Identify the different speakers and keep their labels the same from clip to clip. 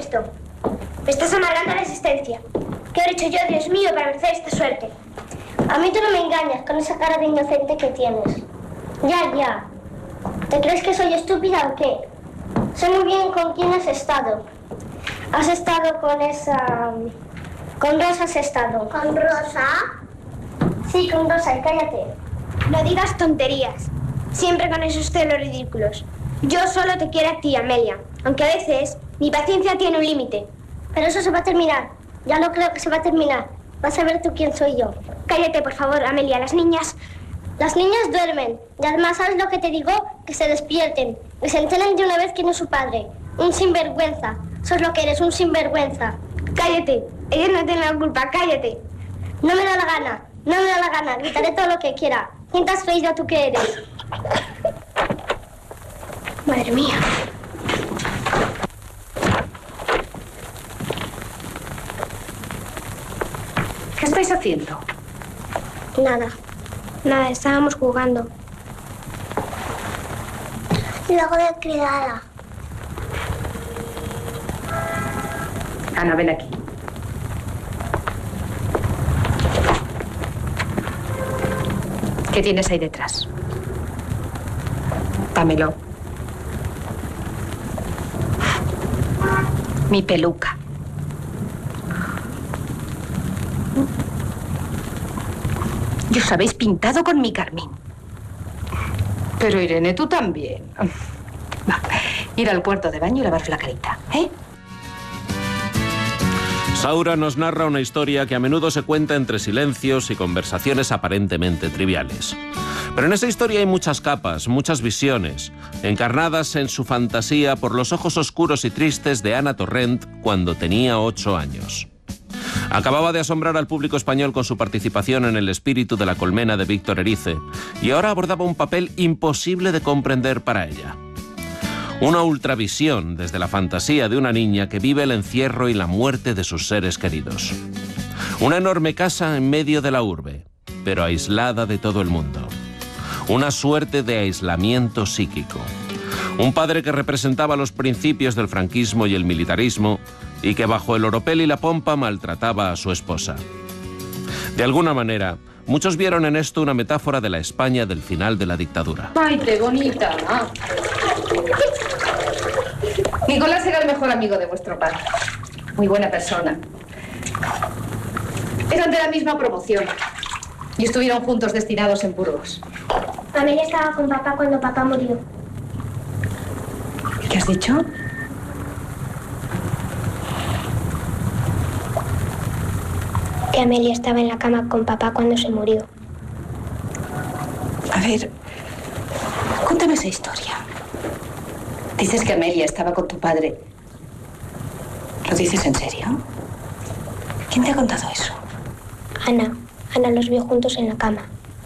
Speaker 1: esto. Me estás amargando la existencia. ¿Qué habré hecho yo, Dios mío, para merecer esta suerte? A mí tú no me engañas con esa cara de inocente que tienes. Ya. ¿Te crees que soy estúpida o qué? Sé muy bien con quién has estado. Has estado con esa... Con Rosa has estado. ¿Con Rosa? Sí, con Rosa, y cállate. No digas tonterías. Siempre con esos celos ridículos. Yo solo te quiero a ti, Amelia. Aunque a veces mi paciencia tiene un límite. Pero eso se va a terminar. Ya no creo que se va a terminar. Vas a ver tú quién soy yo. Cállate, por favor, Amelia. Las niñas duermen. Y además, ¿sabes lo que te digo? Que se despierten. Que se enteren de una vez quién es su padre. Un sinvergüenza. Eso es lo que eres, un sinvergüenza. Cállate. Ellos no tienen la culpa. Cállate. No me da la gana. No me da la gana. Gritaré todo lo que quiera. ¿Quién te has creído tú que eres? Madre mía.
Speaker 2: ¿Qué estáis haciendo?
Speaker 1: Nada, estábamos jugando. Luego de criada.
Speaker 2: Ana, ven aquí. ¿Qué tienes ahí detrás? Dámelo. Mi peluca. Y os habéis pintado con mi carmín. Pero Irene, tú también. Va, ir al cuarto de baño y lavaros la carita, ¿eh?
Speaker 3: Saura nos narra una historia que a menudo se cuenta entre silencios y conversaciones aparentemente triviales. Pero en esa historia hay muchas capas, muchas visiones, encarnadas en su fantasía por los ojos oscuros y tristes de Ana Torrent cuando tenía 8 años. Acababa de asombrar al público español con su participación en El espíritu de la colmena de Víctor Erice y ahora abordaba un papel imposible de comprender para ella. Una ultravisión desde la fantasía de una niña que vive el encierro y la muerte de sus seres queridos. Una enorme casa en medio de la urbe, pero aislada de todo el mundo. Una suerte de aislamiento psíquico. Un padre que representaba los principios del franquismo y el militarismo y que bajo el oropel y la pompa maltrataba a su esposa. De alguna manera, muchos vieron en esto una metáfora de la España del final de la dictadura.
Speaker 2: ¡Ay, qué bonita! Nicolás era el mejor amigo de vuestro padre. Muy buena persona. Eran de la misma promoción y estuvieron juntos destinados en Burgos.
Speaker 1: Amelia estaba con papá cuando papá murió.
Speaker 2: ¿Qué has dicho?
Speaker 1: Que Amelia estaba en la cama con papá cuando se murió.
Speaker 2: A ver, cuéntame esa historia. Dices que Amelia estaba con tu padre. ¿Lo dices en serio? ¿Quién te ha contado eso?
Speaker 1: Ana los vio juntos en la cama.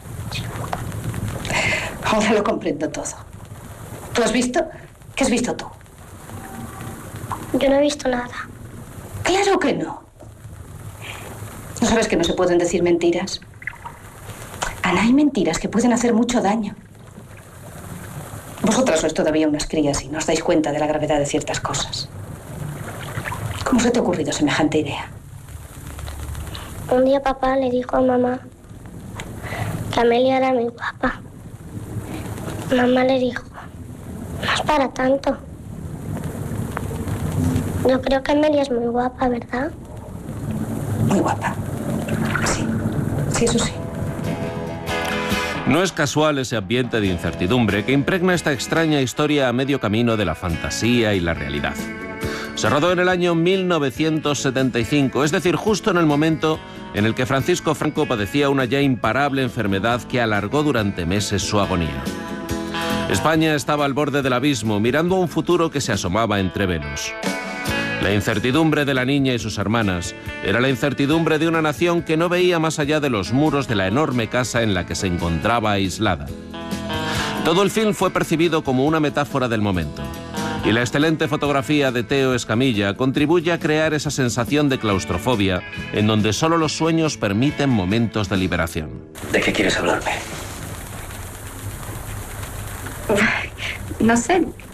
Speaker 2: Ahora lo comprendo todo. ¿Tú has visto? ¿Qué has visto tú?
Speaker 1: Yo no he visto nada.
Speaker 2: Claro que no. ¿No sabes que no se pueden decir mentiras? Ana, hay mentiras que pueden hacer mucho daño. Vosotras sois todavía unas crías y no os dais cuenta de la gravedad de ciertas cosas. ¿Cómo se te ha ocurrido semejante idea?
Speaker 1: Un día papá le dijo a mamá que Amelia era muy guapa. Mamá le dijo, no es para tanto. Yo creo que Amelia es muy guapa, ¿verdad?
Speaker 2: Muy guapa. Sí, eso sí.
Speaker 3: No es casual ese ambiente de incertidumbre que impregna esta extraña historia a medio camino de la fantasía y la realidad. Se rodó en el año 1975, es decir, justo en el momento en el que Francisco Franco padecía una ya imparable enfermedad que alargó durante meses su agonía. España estaba al borde del abismo, mirando a un futuro que se asomaba entre velos. La incertidumbre de la niña y sus hermanas era la incertidumbre de una nación que no veía más allá de los muros de la enorme casa en la que se encontraba aislada. Todo el film fue percibido como una metáfora del momento, y la excelente fotografía de Teo Escamilla contribuye a crear esa sensación de claustrofobia en donde solo los sueños permiten momentos de liberación.
Speaker 4: ¿De qué quieres hablarme?
Speaker 2: No sé,